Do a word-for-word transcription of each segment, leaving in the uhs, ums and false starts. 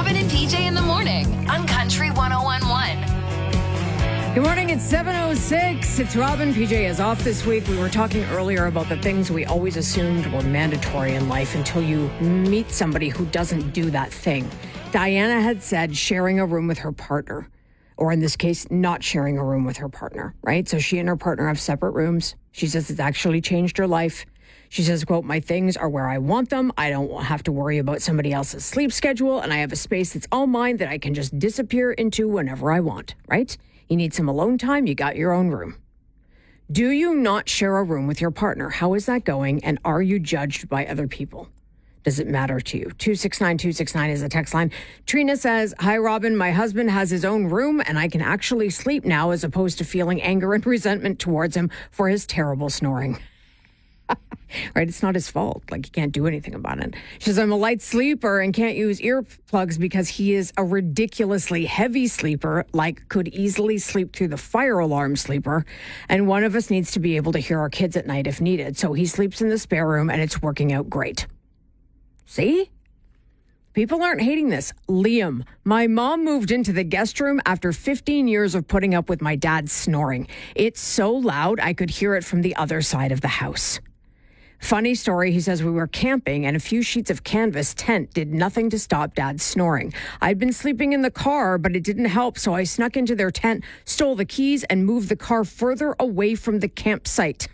Robin and P J in the morning on Country one oh one point one. Good morning, it's seven oh six. It's Robin. P J is off this week. We were talking earlier about the things we always assumed were mandatory in life until you meet somebody who doesn't do that thing. Diana had said sharing a room with her partner, or in this case, not sharing a room with her partner, right? So she and her partner have separate rooms. She says it's actually changed her life. She says, quote, my things are where I want them. I don't have to worry about somebody else's sleep schedule, and I have a space that's all mine that I can just disappear into whenever I want, right? You need some alone time, you got your own room. Do you not share a room with your partner? How is that going, and are you judged by other people? Does it matter to you? two six nine two six nine is the text line. Trina says, hi, Robin. My husband has his own room, and I can actually sleep now as opposed to feeling anger and resentment towards him for his terrible snoring. Right? It's not his fault. Like, he can't do anything about it. She says, I'm a light sleeper and can't use earplugs because he is a ridiculously heavy sleeper, like could easily sleep through the fire alarm sleeper. And one of us needs to be able to hear our kids at night if needed. So he sleeps in the spare room and it's working out great. See? People aren't hating this. Liam, my mom moved into the guest room after fifteen years of putting up with my dad's snoring. It's so loud I could hear it from the other side of the house. Funny story, he says, we were camping and a few sheets of canvas tent did nothing to stop Dad's snoring. I'd been sleeping in the car, but it didn't help, so I snuck into their tent, stole the keys, and moved the car further away from the campsite.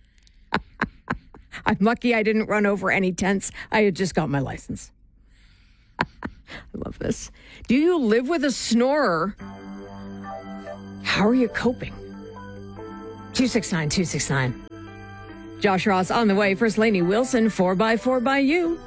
I'm lucky I didn't run over any tents. I had just got my license. I love this. Do you live with a snorer? How are you coping? two six nine two six nine. Josh Ross on the way. First, Lainey Wilson, four by four by you.